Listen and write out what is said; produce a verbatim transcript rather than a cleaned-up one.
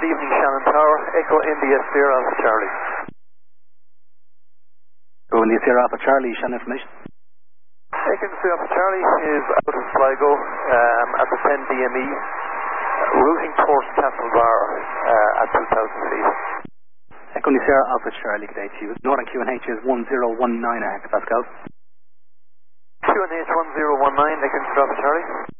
evening, Shannon Tower, Echo India Sierra Alpha Charlie. Go India Sierra Alpha Charlie, Shannon information. Echo India Sierra Alpha Charlie is out of Sligo um, at the ten D M E, uh, routing towards Castlebar uh, at two thousand feet. Echo India Sierra Alpha Charlie, good day to you. Northern Q N H is one zero one nine hectopascal. Q N H one zero one nine, Echo India Sierra Alpha Charlie.